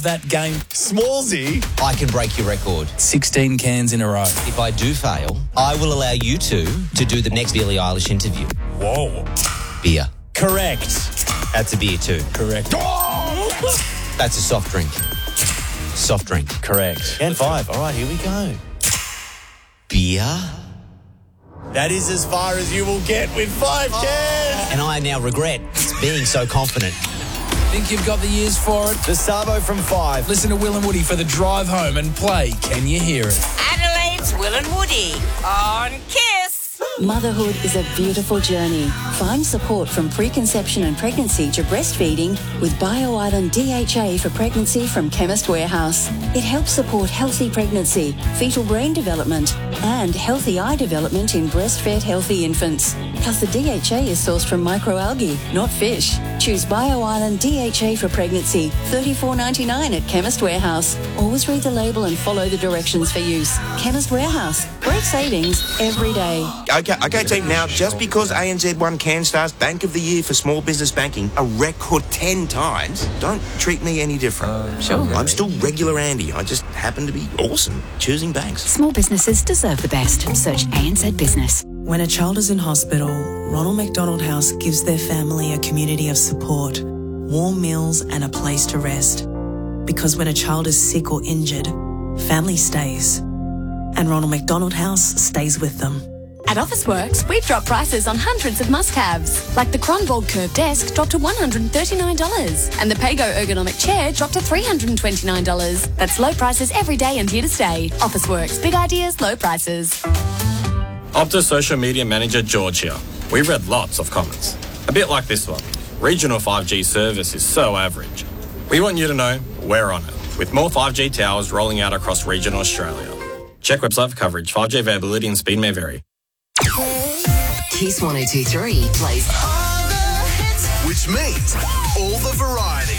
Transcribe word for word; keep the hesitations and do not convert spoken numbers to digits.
that game. Smallsy. I can break your record. sixteen cans in a row. If I do fail, I will allow you two to do the next Billie Eilish interview. Whoa. Beer. Correct. That's a beer too. Correct. That's a soft drink. Soft drink. Correct. And five. All right, here we go. Beer. That is as far as you will get with five cans. And I now regret being so confident. Think you've got the ears for it? The Sabo from five. Listen to Will and Woody for the drive home and play Can You Hear It? Adelaide's Will and Woody on Kiss. Motherhood is a beautiful journey. Find support from preconception and pregnancy to breastfeeding with BioIsland D H A for pregnancy from Chemist Warehouse. It helps support healthy pregnancy, fetal brain development, and healthy eye development in breastfed healthy infants. Plus, the D H A is sourced from microalgae, not fish. Choose BioIsland D H A for pregnancy, thirty-four ninety-nine at Chemist Warehouse. Always read the label and follow the directions for use. Chemist Warehouse. Great savings every day. Okay, okay, team. Now, just because A N Z won CanStar's Bank of the Year for small business banking a record ten times, don't treat me any different. Uh, sure. I'm still regular Andy. I just happen to be awesome choosing banks. Small businesses deserve the best. Search A N Z Business. When a child is in hospital, Ronald McDonald House gives their family a community of support, warm meals and a place to rest. Because when a child is sick or injured, family stays. And Ronald McDonald House stays with them. At Officeworks, we've dropped prices on hundreds of must-haves, like the Cronvold Curve Desk dropped to one hundred thirty-nine dollars, and the Pago Ergonomic Chair dropped to three hundred twenty-nine dollars. That's low prices every day and here to stay. Officeworks, big ideas, low prices. Optus Social Media Manager George here. We read lots of comments. A bit like this one. Regional five G service is so average. We want you to know we're on it, with more five G towers rolling out across regional Australia. Check website for coverage. five G availability and speed may vary. Kiss one oh two three plays all the hits, which means all the variety.